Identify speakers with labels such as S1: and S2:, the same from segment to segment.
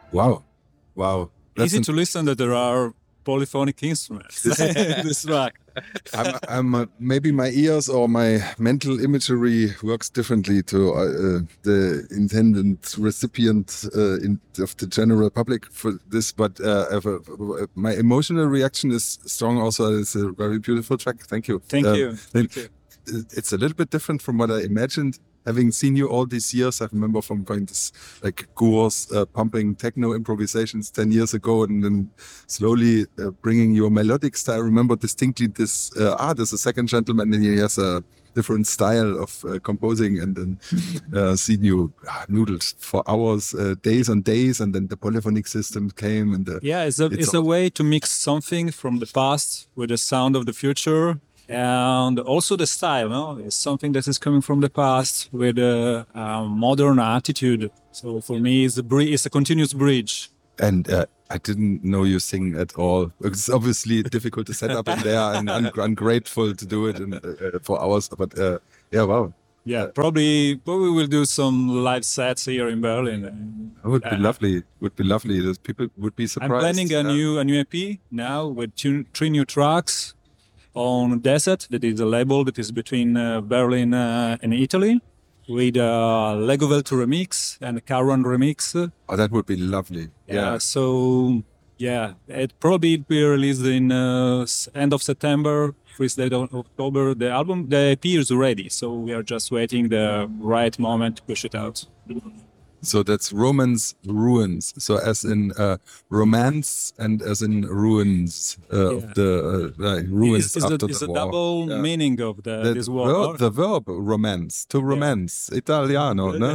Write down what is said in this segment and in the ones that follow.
S1: Wow. Wow.
S2: Easy to listen that there are polyphonic instruments in this track.
S1: Maybe my ears or my mental imagery works differently to the intended recipient of the general public for this, but my emotional reaction is strong also. It's a very beautiful track. Thank you.
S2: Thank you. Thank you.
S1: It's a little bit different from what I imagined. Having seen you all these years, I remember from going to like Guros pumping techno improvisations 10 years ago, and then slowly bringing your melodic style. I remember distinctly this, there's a second gentleman and he has a different style of composing, and then seen you noodled for hours, days on days, and then the polyphonic system came. And
S2: it's a way to mix something from the past with the sound of the future. And also the style, no? It's something that is coming from the past with a modern attitude. So for me, it's a continuous bridge.
S1: And I didn't know you sing at all. It's obviously difficult to set up in there, and ungrateful to do it for hours. But wow.
S2: Yeah, probably we'll do some live sets here in Berlin.
S1: It would be lovely. Would be lovely. Those people would be surprised.
S2: I'm planning a new EP now with 3 new tracks on Desert, that is a label that is between Berlin and Italy, with Lego Velto remix and Caron remix.
S1: Oh, that would be lovely. Yeah.
S2: So, it probably be released in end of September, first day of October. The EP is ready, so we are just waiting the right moment to push it out.
S1: So that's Romance Ruins. So as in romance and as in ruins of the ruins after the war.
S2: It's a double meaning of this word.
S1: The verb romance, to romance, Italiano, no?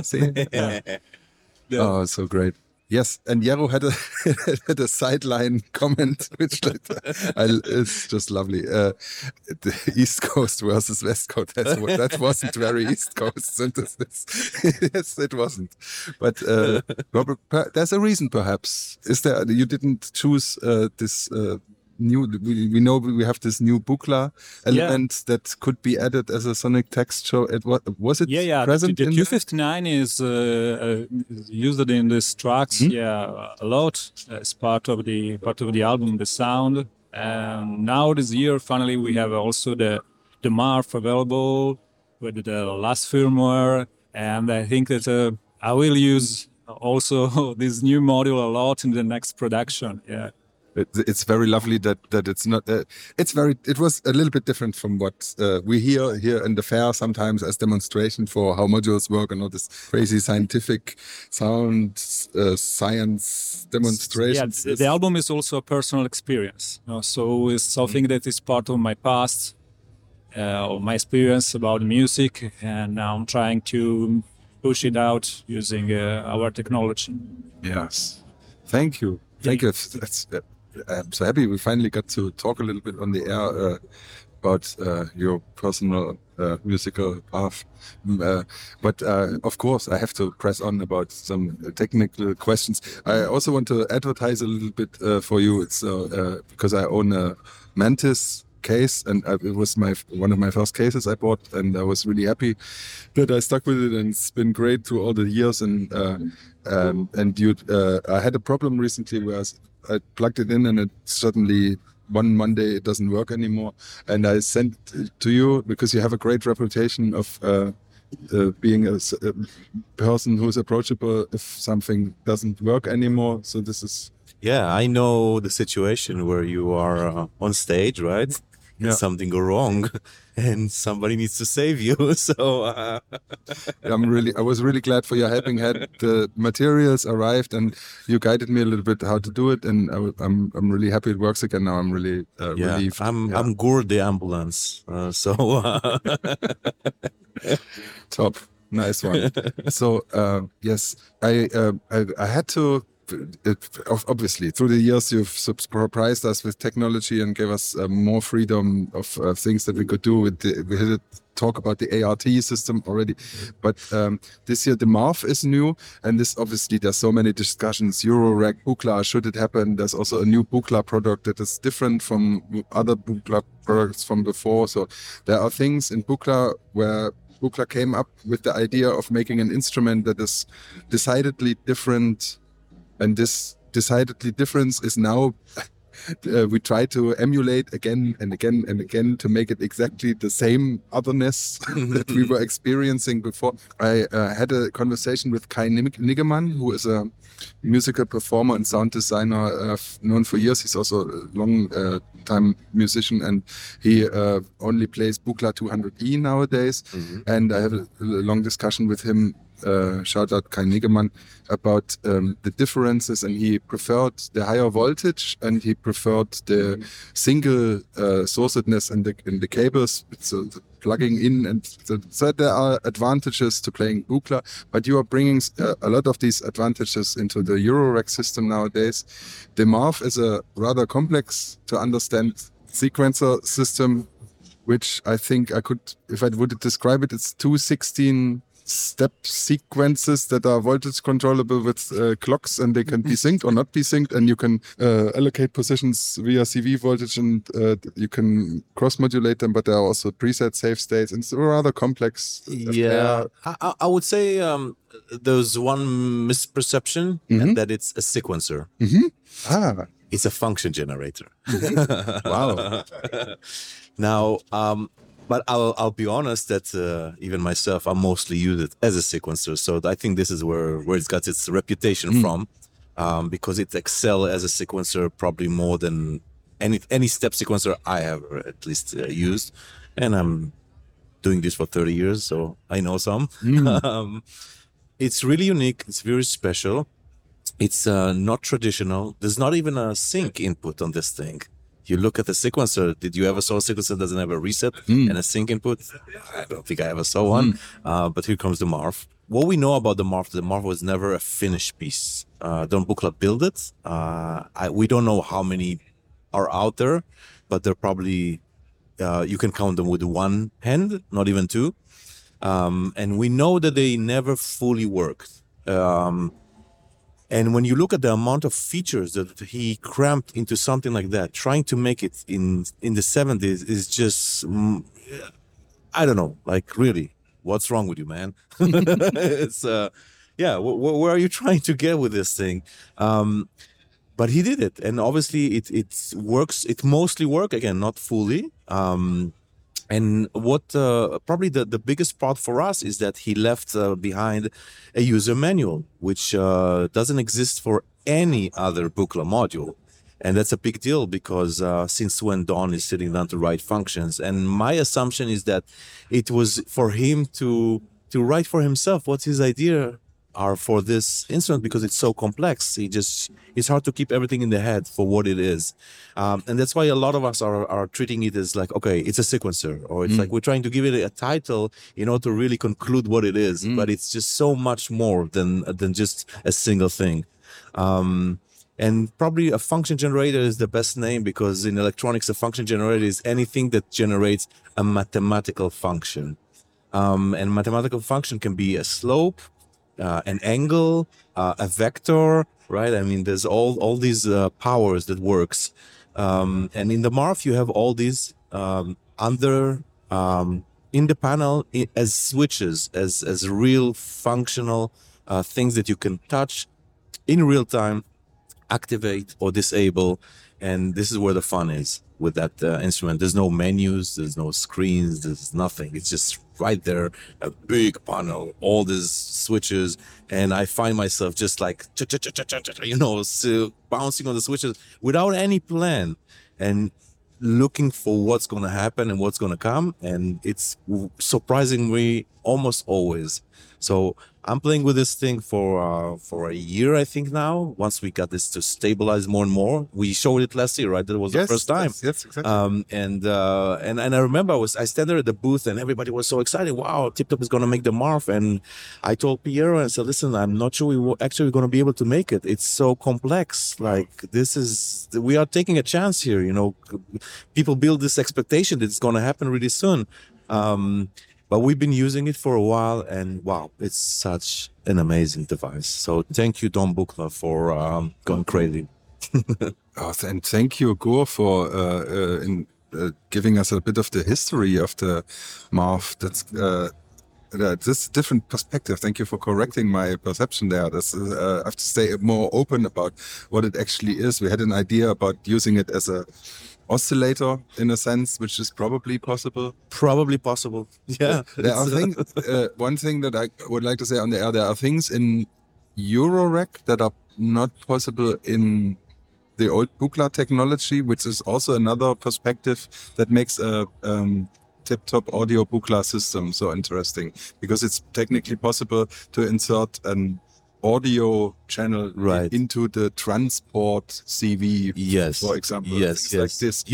S1: Oh, so great. Yes, and Jero had a sideline comment, which it's just lovely. The East Coast versus West Coast. That wasn't very East Coast synthesis. Yes, it wasn't. But Robert, there's a reason, perhaps. Is there? You didn't choose this new. We know we have this new Buchla element that could be added as a sonic texture. Was it present?
S2: The Q59 is used in these tracks. A lot as part of the album, the sound. And now this year, finally, we have also the Marv available with the last firmware, and I think that I will use also this new module a lot in the next production. Yeah.
S1: It's very lovely that it's not. It was a little bit different from what we hear here in the fair sometimes as demonstration for how modules work and all this crazy scientific sound science demonstrations.
S2: Yeah, the album is also a personal experience. So it's something that is part of my past, of my experience about music, and now I'm trying to push it out using our technology.
S1: Yes, thank you. Thank you. I'm so happy we finally got to talk a little bit on the air about your personal musical path. But of course, I have to press on about some technical questions. I also want to advertise a little bit for you. It's because I own a Mantis case, and it was one of my first cases I bought, and I was really happy that I stuck with it, and it's been great through all the years. And I had a problem recently where I plugged it in and it suddenly one Monday it doesn't work anymore, and I sent it to you because you have a great reputation of being a person who's approachable if something doesn't work anymore. So this is
S3: I know the situation where you are on stage, right? And something go wrong and somebody needs to save you. So
S1: I was really glad for your helping hand. The materials arrived and you guided me a little bit how to do it, and I'm really happy it works again now. I'm really relieved.
S3: I'm Gur the ambulance.
S1: Top, nice one. So yes, I had to. Obviously, through the years, you've surprised us with technology and gave us more freedom of things that we could do. We had to talk about the ART system already, but this year the Marv is new, and there's so many discussions. Eurorack, Buchla, should it happen? There's also a new Buchla product that is different from other Buchla products from before. So there are things in Buchla where Buchla came up with the idea of making an instrument that is decidedly different And this decidedly difference is now we try to emulate again and again and again to make it exactly the same otherness that we were experiencing before. I had a conversation with Kai Niggemann, who is a musical performer and sound designer known for years. He's also a long-time musician, and he only plays Buchla 200E nowadays. And I had a long discussion with him, shout out Kai Niggemann, about the differences, and he preferred the higher voltage and he preferred the single sourcedness in the cables, so the plugging in, and so there are advantages to playing Buchla, but you are bringing a lot of these advantages into the Eurorack system nowadays. The Marv is a rather complex to understand sequencer system, which I think I could, if I would describe it, it's 216 step sequences that are voltage controllable with clocks, and they can be synced or not be synced, and you can allocate positions via CV voltage, and you can cross modulate them, but there are also preset save states, and it's a rather complex
S3: affair. I would say there's one misperception, and that it's a sequencer. It's a function generator.
S1: Wow.
S3: Now but I'll be honest that even myself, I mostly use it as a sequencer. So I think this is where it's got its reputation from, because it excels as a sequencer probably more than any step sequencer I have at least used. And I'm doing this for 30 years, so I know some. It's really unique. It's very special. It's not traditional. There's not even a sync input on this thing. You look at the sequencer. Did you ever saw a sequencer that doesn't have a reset and a sync input? I don't think I ever saw one. But here comes the Marv. What we know about the Marv was never a finished piece. Don Buchla built it. We don't know how many are out there, but they're probably, you can count them with one hand, not even two. And we know that they never fully worked. And when you look at the amount of features that he cramped into something like that, trying to make it in the 70s is just, I don't know, like really, what's wrong with you, man? It's, where are you trying to get with this thing? But he did it, and obviously it works. It mostly works, again, not fully. And what probably the biggest part for us is that he left behind a user manual, which doesn't exist for any other Buchla module. And that's a big deal because since when Don is sitting down to write functions, and my assumption is that it was for him to write for himself what's his idea are for this instrument, because it's so complex. It's hard to keep everything in the head for what it is. And that's why a lot of us are treating it as like, okay, it's a sequencer, or it's like we're trying to give it a title in order to really conclude what it is. But it's just so much more than just a single thing. And probably a function generator is the best name, because in electronics, a function generator is anything that generates a mathematical function. And mathematical function can be a slope, an angle, a vector, right? I mean, there's all these powers that works. And in the Marv, you have all these in the panel as switches, as real functional things that you can touch in real time, activate or disable. And this is where the fun is with that instrument. There's no menus, there's no screens, there's nothing. It's just right there, a big panel, all these switches, and I find myself just like, bouncing on the switches without any plan and looking for what's going to happen and what's going to come. And it's surprising me almost always. So I'm playing with this thing for a year, I think now. Once we got this to stabilize more and more, we showed it last year, right? That was the first time.
S1: Yes, exactly.
S3: And I remember I stand there at the booth and everybody was so excited. Wow, Tip Top is going to make the Marv. And I told Piero, and I said, listen, I'm not sure we were actually going to be able to make it. It's so complex. Like we are taking a chance here. You know, people build this expectation that it's going to happen really soon. But we've been using it for a while, and wow, it's such an amazing device. So thank you, Don Buchla, for going crazy.
S1: And thank you, Gur, for giving us a bit of the history of the Marv. That's this different perspective. Thank you for correcting my perception there. This is, I have to stay more open about what it actually is. We had an idea about using it as a oscillator in a sense, which is probably possible.
S3: Probably possible. Yeah.
S1: There are things. One thing that I would like to say on the air: there are things in Eurorack that are not possible in the old Buchla technology, which is also another perspective that makes a tip-top audio Buchla system so interesting, because it's technically possible to insert an audio channel into the transport CV, for example.
S3: Yes.
S1: Like this.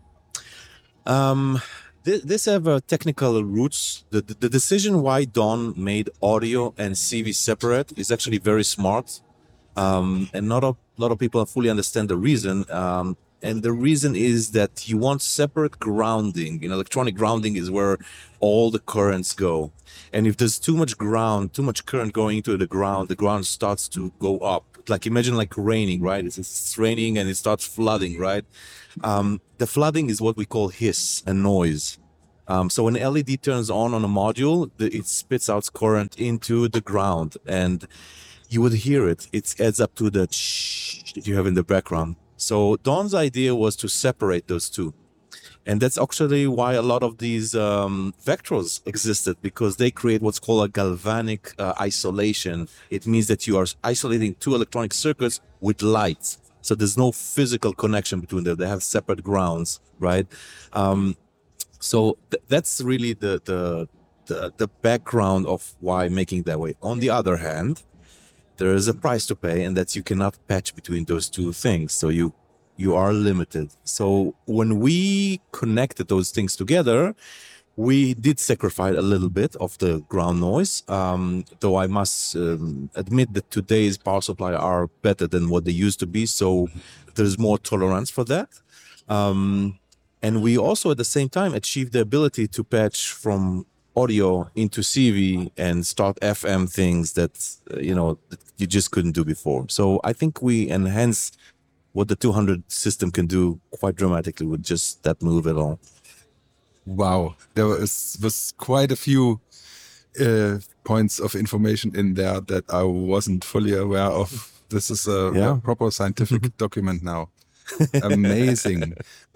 S3: This have technical roots. The decision why Don made audio and CV separate is actually very smart, and not a lot of people fully understand the reason. And the reason is that you want separate grounding. In electronic, grounding is where all the currents go. And if there's too much current going into the ground starts to go up. Like imagine like raining, right? It's raining and it starts flooding, right? The flooding is what we call hiss and noise. So when LED turns on a module, it spits out current into the ground, and you would hear it. It adds up to the that you have in the background. So Don's idea was to separate those two. And that's actually why a lot of these vectors existed, because they create what's called a galvanic isolation. It means that you are isolating two electronic circuits with light. So there's no physical connection between them. They have separate grounds, right? So that's really the background of why making that way. On the other hand, there is a price to pay, and that you cannot patch between those two things. So you are limited. So when we connected those things together, we did sacrifice a little bit of the ground noise. Though I must admit that today's power supply are better than what they used to be. So there's more tolerance for that. And we also at the same time achieved the ability to patch from audio into CV and start FM things that, that you just couldn't do before. So I think we enhanced what the 200 system can do quite dramatically with just that move alone.
S1: Wow, there was quite a few points of information in there that I wasn't fully aware of. This is a proper scientific document now. Amazing.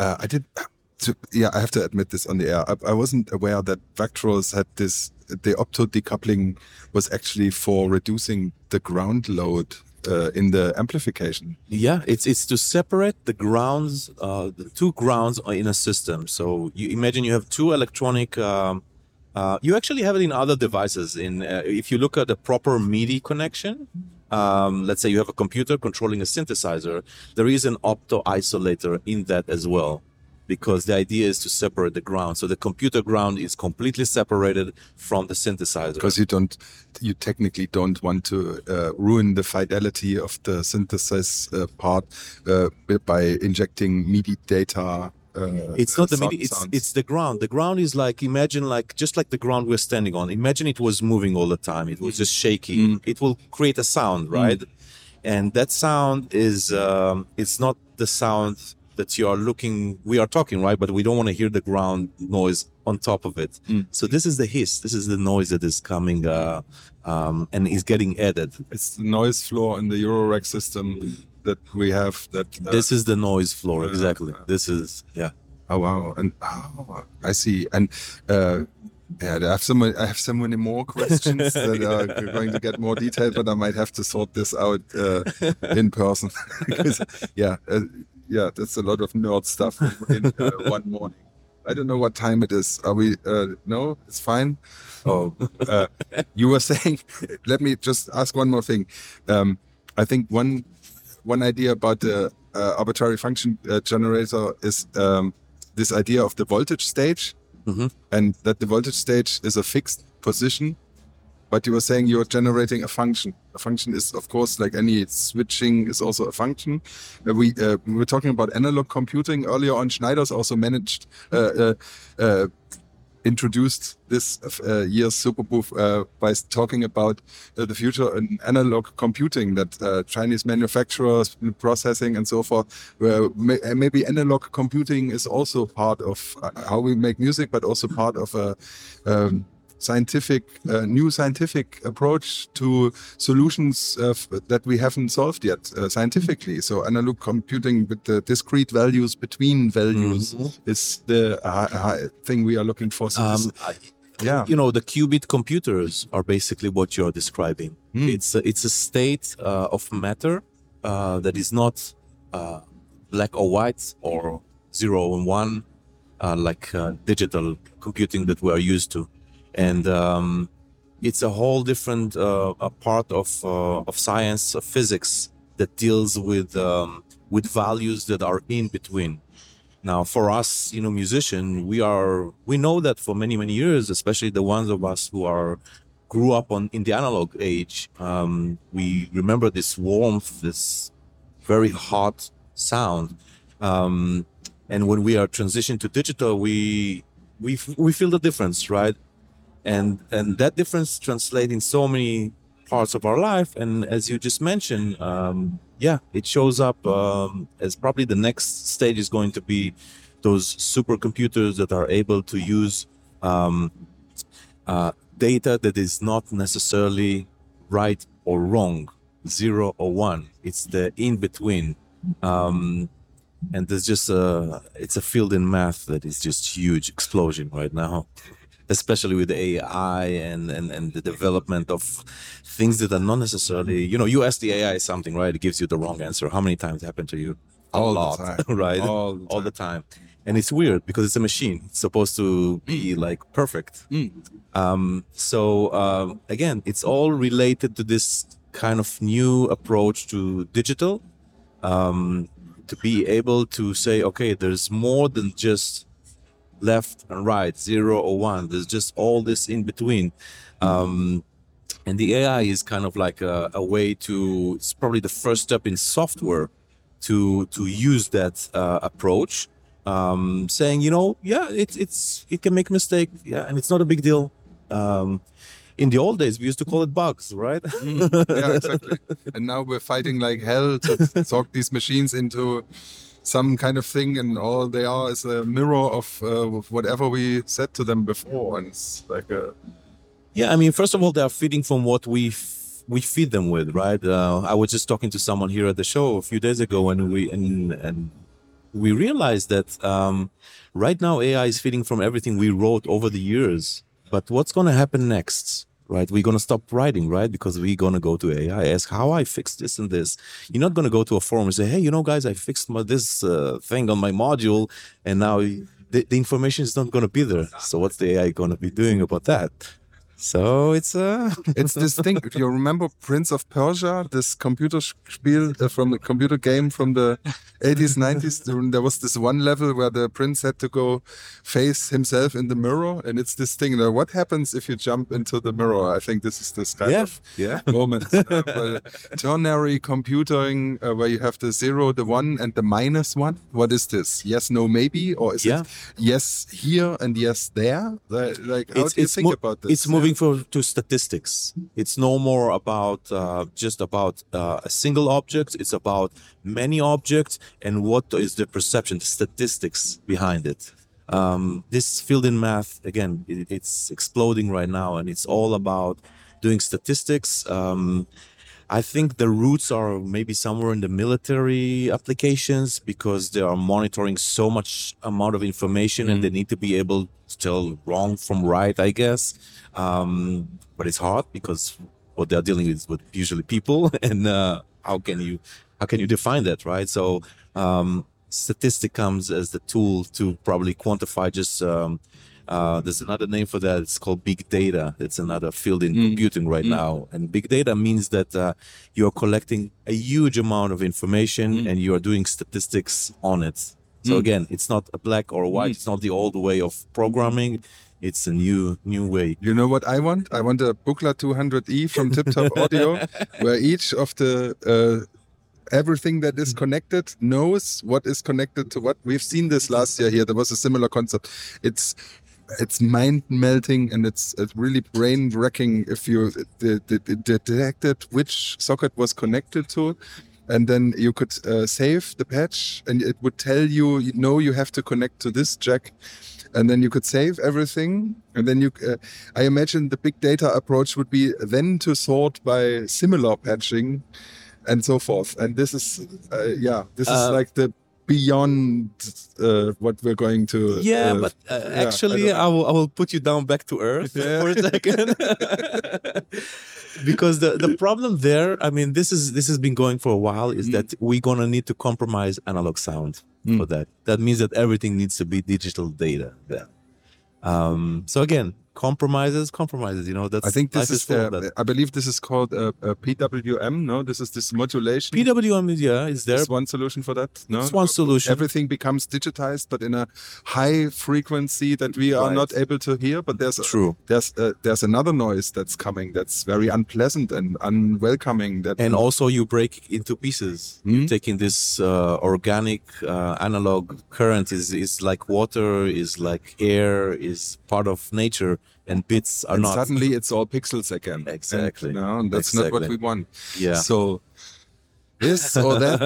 S1: I have to admit this on the air. I wasn't aware that Vectros had this. The opto decoupling was actually for reducing the ground load in the amplification.
S3: Yeah, it's to separate the grounds, the two grounds in a system. So you imagine you have two electronic. You actually have it in other devices. If you look at the proper MIDI connection, let's say you have a computer controlling a synthesizer, there is an opto isolator in that as well, because the idea is to separate the ground. So the computer ground is completely separated from the synthesizer.
S1: Because you technically don't want to ruin the fidelity of the synthesis part by injecting MIDI data.
S3: It's not the MIDI, it's the ground. The ground is imagine just like the ground we're standing on. Imagine it was moving all the time. It was just shaking. It will create a sound, right? And that sound is, it's not the sound that we are talking, right? But we don't want to hear the ground noise on top of it. So this is the hiss. This is the noise that is coming and is getting added.
S1: It's the noise floor in the Eurorack system that we have.
S3: This is the noise floor, exactly. This is,
S1: Oh, wow. And I see. And I have so many more questions that are going to get more detailed, but I might have to sort this out in person. Because, that's a lot of nerd stuff in one morning. I don't know what time it is. Are we? No, it's fine. Oh, you were saying. Let me just ask one more thing. I think one idea about the arbitrary function generator is this idea of the voltage stage, and that the voltage stage is a fixed position. But you were saying you're generating a function. A function is, of course, like any switching is also a function. We were talking about analog computing earlier on. Schneider's also introduced this year's Superbooth by talking about the future in analog computing, that Chinese manufacturers, processing and so forth, where maybe analog computing is also part of how we make music, but also part of new scientific approach to solutions that we haven't solved yet scientifically. So analog computing with the discrete values between values is the thing we are looking for. So
S3: the qubit computers are basically what you're describing. It's a state of matter that is not black or white or 0 and 1 like digital computing that we are used to. And it's a whole different part of science, of physics, that deals with values that are in between. Now, for us, musician, we know that for many, many years, especially the ones of us who grew up in the analog age, we remember this warmth, this very hot sound. And when we are transitioned to digital, we feel the difference, right? And that difference translates in so many parts of our life. And as you just mentioned, it shows up as probably the next stage is going to be those supercomputers that are able to use data that is not necessarily right or wrong, 0 or 1. It's the in between. And there's just it's a field in math that is just huge explosion right now, especially with the AI and the development of things that are not necessarily, you ask the AI something, right? It gives you the wrong answer. How many times happened to you?
S1: All the time.
S3: Right? All the time. And it's weird because it's a machine. It's supposed to be like perfect. So again, it's all related to this kind of new approach to digital, to be able to say, okay, there's more than just left and right, 0 or 1. There's just all this in between. And the AI is kind of like a way to, it's probably the first step in software to use that approach, saying, it can make a mistake, and it's not a big deal. In the old days, we used to call it bugs, right?
S1: Yeah, exactly. And now we're fighting like hell to talk these machines into some kind of thing, and all they are is a mirror of whatever we said to them before. And it's like
S3: first of all, they are feeding from what we feed them with, right? I was just talking to someone here at the show a few days ago, and we realized that right now AI is feeding from everything we wrote over the years. But what's going to happen next? Right, we're gonna stop writing, right? Because we're gonna go to AI, ask how I fixed this and this. You're not gonna go to a forum and say, "Hey, guys, I fixed this thing on my module," and now the information is not gonna be there. So what's the AI gonna be doing about that? So it's
S1: this thing. If you remember Prince of Persia, this computer spiel from the computer game from the 80s, 90s, there was this one level where the prince had to go face himself in the mirror, and it's this thing. What happens if you jump into the mirror? I think this is this kind of moment. Ternary computing, where you have the 0, the 1, and the -1. What is this? Yes, no, maybe, or is it yes here and yes there? Like, how do you think about this?
S3: It's moving to statistics. It's no more about just about a single object. It's about many objects and what is the perception, the statistics behind it. This field in math, again, it's exploding right now, and it's all about doing statistics. I think the roots are maybe somewhere in the military applications, because they are monitoring so much amount of information, and they need to be able to tell wrong from right, I guess. But it's hard because what they're dealing with usually people, and how can you define that, right? So statistic comes as the tool to probably quantify just there's another name for that. It's called big data. It's another field in computing right now. And big data means that you're collecting a huge amount of information and you are doing statistics on it. So again, it's not a black or a white. It's not the old way of programming. It's a new way.
S1: You know what I want? I want a Buchla 200E from Tip Top Audio, where each of the everything that is connected knows what is connected to what. We've seen this last year here. There was a similar concept. It's mind melting, and it's really brain wrecking if you detected which socket was connected to. And then you could save the patch, and it would tell you, you have to connect to this jack. and then you could save everything, and then I imagine the big data approach would be then to sort by similar patching and so forth. And this is this is like the beyond what we're going to
S3: but actually I will put you down back to earth for a second. Because the problem there, I mean, this has been going for a while, is that we're gonna need to compromise analog sound for that. That means that everything needs to be digital data there. So again, compromises. You know, that's.
S1: I think this is. I believe this is called PWM. No, this is this modulation.
S3: PWM is there.
S1: Is one solution for that. No,
S3: it's one solution.
S1: Everything becomes digitized, but in a high frequency that we are not able to hear. But there's there's another noise that's coming that's very unpleasant and unwelcoming.
S3: And also you break into pieces. You're taking this organic analog current is like water, is like air, is part of nature. And bits are not.
S1: Suddenly it's all pixels again.
S3: Exactly.
S1: And, no, that's not what we want.
S3: Yeah.
S1: So this or that,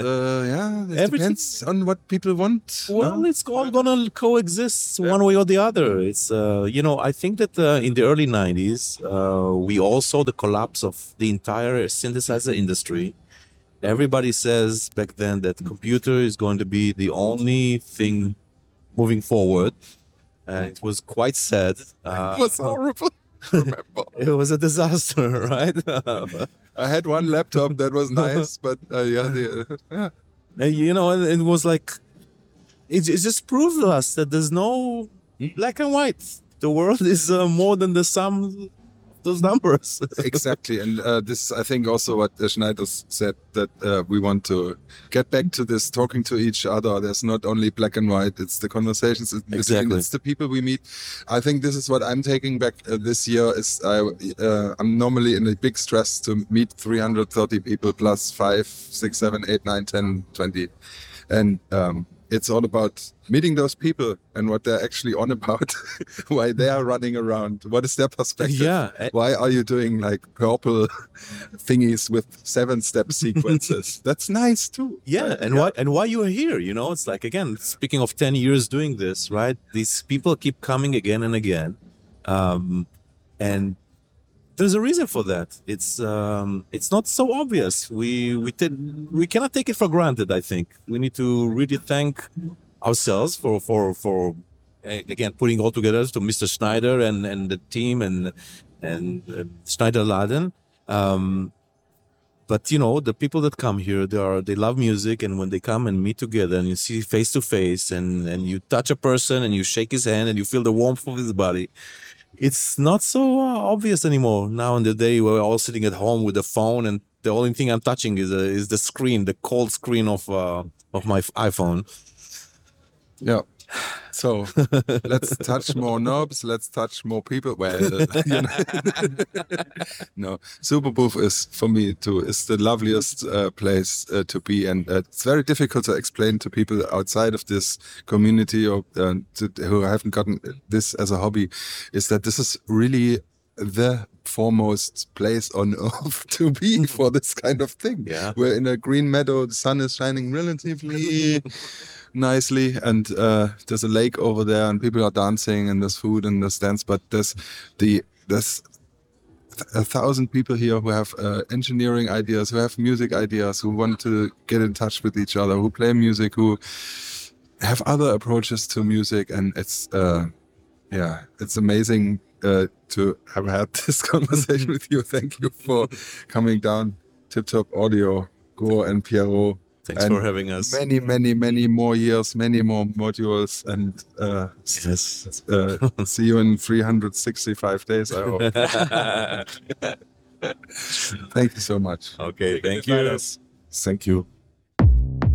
S1: it depends on what people want.
S3: Well, it's all gonna coexist one way or the other. It's I think that in the early 90s, we all saw the collapse of the entire synthesizer industry. Everybody says back then that computer is going to be the only thing moving forward. It was quite sad.
S1: It was horrible. Remember,
S3: it was a disaster, right?
S1: I had one laptop that was nice, but
S3: And, it was like it just proved to us that there's no black and white. The world is more than the sum of those numbers.
S1: Exactly, and this I think also what Schneider said, that we want to get back to this talking to each other. There's not only black and white; it's the conversations. It's the people we meet. I think this is what I'm taking back this year. Is I'm normally in a big stress to meet 330 people plus 5, 6, 7, 8, 9, 10, 20, and it's all about meeting those people and what they're actually on about, why they are running around, what is their perspective, why are you doing like purple thingies with 7-step sequences. That's nice too.
S3: Why you are here, it's like, again, speaking of 10 years doing this, right, these people keep coming again and again, and there's a reason for that. It's not so obvious. We cannot take it for granted. I think we need to really thank ourselves for again putting all together to Mr. Schneider and the team and Schneider Laden. But the people that come here, they love music, and when they come and meet together and you see face to face and you touch a person and you shake his hand and you feel the warmth of his body. It's not so obvious anymore. Now in the day, we're all sitting at home with the phone, and the only thing I'm touching is the screen, the cold screen of my iPhone.
S1: Yeah. So let's touch more knobs. Let's touch more people. Well, no, Superbooth is for me too. It's the loveliest place to be, and it's very difficult to explain to people outside of this community or who haven't gotten this as a hobby. Is that this is really the foremost place on earth to be for this kind of thing.
S3: Yeah.
S1: We're in a green meadow. The sun is shining relatively nicely, and there's a lake over there, and people are dancing, and there's food and there's dance. But there's 1,000 people here who have engineering ideas, who have music ideas, who want to get in touch with each other, who play music, who have other approaches to music, and it's amazing to have had this conversation with you. Thank you for coming down. Tip Top Audio, Go and Pierrot.
S3: Thanks for having us.
S1: Many, many, many more years, many more modules, and see you in 365 days, I hope. Thank you so much.
S3: Okay, thank you.
S1: Thank you.